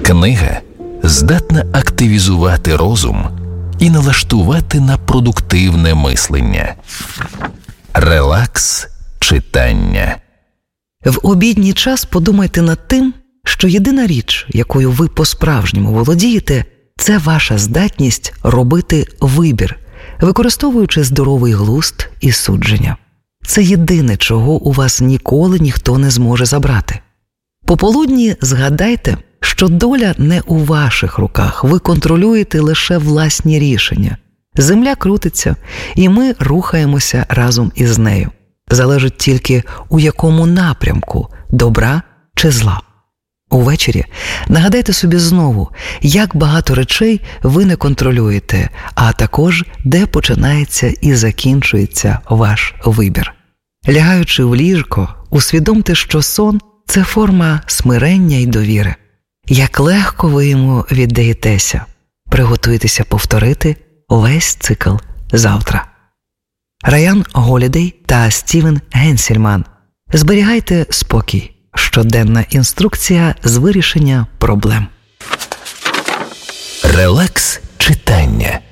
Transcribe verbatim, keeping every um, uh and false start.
Книга здатна активізувати розум і налаштувати на продуктивне мислення. Релакс читання. В обідній час подумайте над тим, що єдина річ, якою ви по-справжньому володієте, це ваша здатність робити вибір, використовуючи здоровий глузд і судження. Це єдине, чого у вас ніколи ніхто не зможе забрати. Пополудні згадайте, що доля не у ваших руках, ви контролюєте лише власні рішення. Земля крутиться, і ми рухаємося разом із нею. Залежить тільки, у якому напрямку – добра чи зла. Увечері нагадайте собі знову, як багато речей ви не контролюєте, а також де починається і закінчується ваш вибір. Лягаючи в ліжко, усвідомте, що сон – це форма смирення і довіри. Як легко ви йому віддаєтеся. Приготуйтеся повторити весь цикл завтра. Райан Голідей та Стівен Генсельман. Зберігайте спокій. Щоденна інструкція з вирішення проблем. Релакс читання.